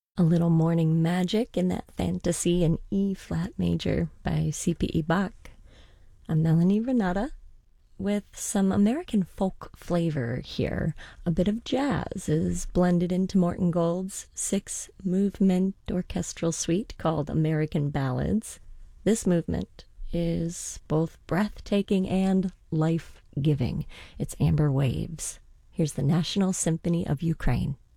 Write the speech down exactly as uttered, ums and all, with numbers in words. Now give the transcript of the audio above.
A Little Morning Magic in that fantasy in E flat major by C P E Bach. I'm Melanie Renata with some American folk flavor here. A bit of jazz is blended into Morton Gold's six movement orchestral suite called American Ballads. This movement is both breathtaking and life-giving. It's Amber Waves. Here's the National Symphony of Ukraine.